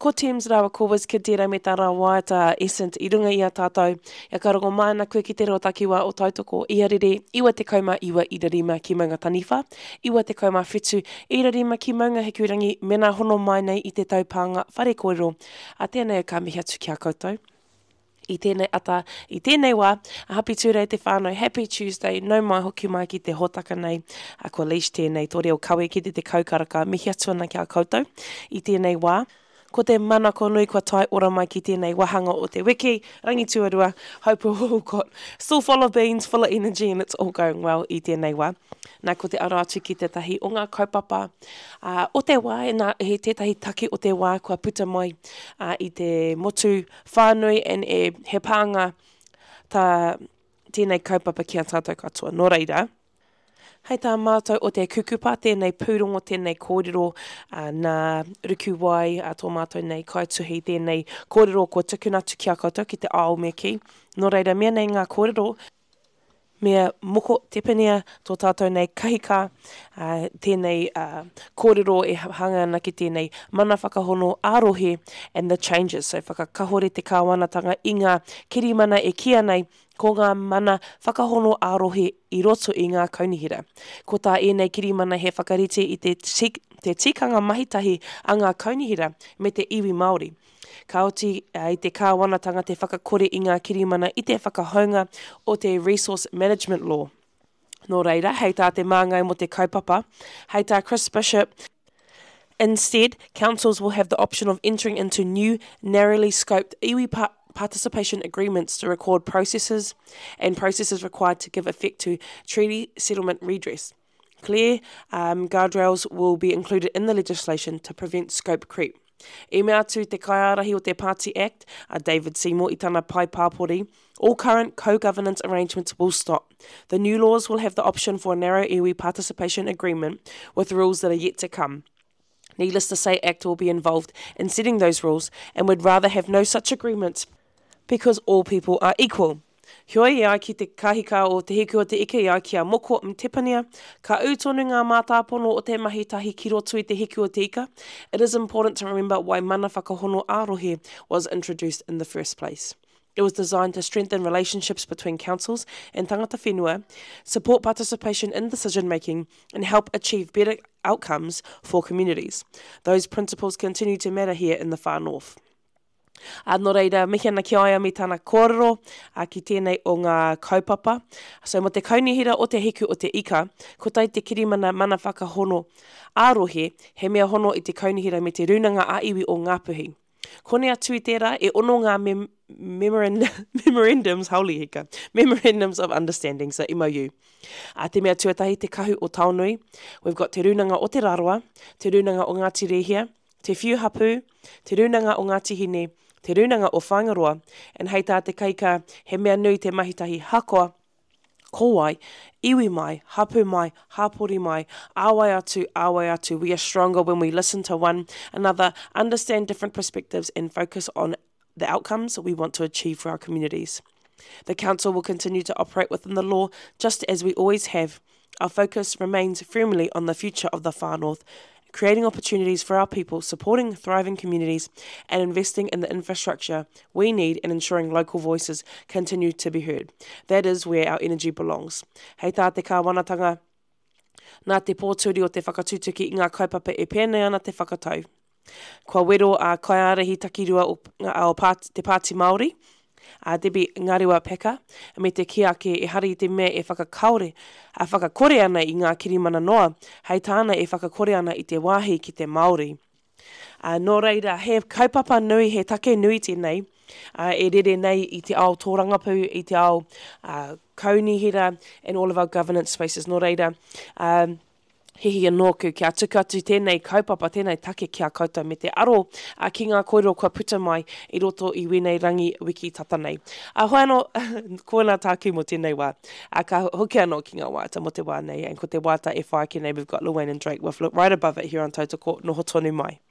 Ko Thames rawa ko was ki tērā me tā rawa ta Essent I runga I a tātou. Ia ka rongo mana koe ki te reo takiwa o tautoko I arere iwa te kauma iwa I rarima ki maunga taniwha. Iwa te kauma whitu I rarima ki maunga hekurangi mena hono mai nei I te taupanga whare kōrero. A tēnei ka mihi atu ki a koutou. I tēnei ata, I tēnei wā, a happy tūrei te whānau, happy Tuesday, no mai hoki mai ki te hotaka nei, a ko leash tēnei, tō reo kawe ki te kaukaraka, mihi atu ana ki a koutou, I tēnei wā. Ko te mana ko nui kua tai ora mai ki tēnei wahanga o te wiki, rangi tuarua, hope we've all got still full of beans, full of energy, and it's all going well I tēnei wā. Nā ko te ara atu ki te tahi o ngā kaupapa o te wā, nā he tētahi take o te wā kua puta mai I te motu whānui and he pānga tā tēnei kaupapa ki a tātou katoa. Nō reira, hei tā mātou o te kukupa, tēnei pūrongo, tēnei kōrero, nā ruku wai, tō mātou nei kaituhi, tēnei kōrero ko tukuna atu ki a koutou ki te ao me ki. Nō reira, mea nei ngā kōrero, mea moko tepenia tō tātou nei kahika, tēnei kōrero hanga ana ki tēnei mana whakahono ārohe and the changes. So whakakahore te kāwanatanga I ngā kirimana kia nei, ko ngā mana whakahono ārohe I roto I ngā kaunihira. Ko tā nei kirimana he whakarite I te tikanga mahitahi a ngā kaunihira me te iwi Māori. Ka oti I te kāwanatanga te whakakore I ngā kirimana I te whakahaunga o te Resource Management Law. Nō reira, hei tā te māngai mo te kaupapa, hei tā Chris Bishop. Instead, councils will have the option of entering into new, narrowly scoped iwi participation agreements to record processes and processes required to give effect to treaty settlement redress. Clear guardrails will be included in the legislation to prevent scope creep. I mea atu te kaiarahi o te Party Act, David Seymour I tana pai pāpori, all current co-governance arrangements will stop. The new laws will have the option for a narrow iwi participation agreement with rules that are yet to come. Needless to say, ACT will be involved in setting those rules and would rather have no such agreements because all people are equal. Heoi ia ki te kahika o te hiku o te ike ia ki a moko mtepania, ka utonu ngā mātāpono o te mahitahi ki roto I te hiku o te ika. It is important to remember why mana whakahono ārohe was introduced in the first place. It was designed to strengthen relationships between councils and tangata whenua, support participation in decision-making, and help achieve better outcomes for communities. Those principles continue to matter here in the far north. Nō reira, mihi ana ki aia me tāna kōrero ki tēnei o ngā kaupapa. So mo te kaunihira o te hiku o te ika, ko tai te kirimana mana whakahono ārohe, he mea hono I te kaunihira me te runanga a iwi o Ngāpuhi. Kone atu I tērā, e ono ngā memorandums, hauli hika, memorandums of understanding, so MOU. Te mea tuatahi te kahu o Taonui, we've got te runanga o te Rarawa, te runanga o Ngāti Rehia, te Whiuhapu, te runanga o Ngāti Hine, te runanga o Whangaroa, and hei tā te kaika he mea nui te mahitahi hakoa, kowai, iwi mai, hapu mai, hapori mai, awai atu. We are stronger when we listen to one another, understand different perspectives and focus on the outcomes we want to achieve for our communities. The Council will continue to operate within the law just as we always have. Our focus remains firmly on the future of the Far North, creating opportunities for our people, supporting thriving communities, and investing in the infrastructure we need and ensuring local voices continue to be heard. That is where our energy belongs. Hei tā te kāwanatanga, nā te pōturi o te whakatutuki I ngā kaupapa e pēnei ana te whakatau. Kua wero a kaiarahi takirua o te Pāti Māori, Debbie Ngariwa Peka, me te kiake e hari te mea e whakakaore, whakakore ana I ngā kirimana noa, hei tāna e whakakore ana I te wāhi ki te Māori. Nō reira, he kaupapa nui, he take nui tēnei, e rere nei I te ao tōrangapu, I te ao kaunihira, and all of our governance spaces. Nō reira, hihi anōku kia tuku atu tēnei kaupapa, tēnei take kia koutou me te aro ki ngā kōrero kua puta mai I roto I wenei rangi wiki tata nei. Hoi anō, kōna tāku mo tēnei wā. Ka hoki anō ki ngā wāta mo te wā nei, and ko te wāta e whai ki nei, we've got Llewellyn and Drake with Look Right Above It here on Tautoko, noho tonu mai.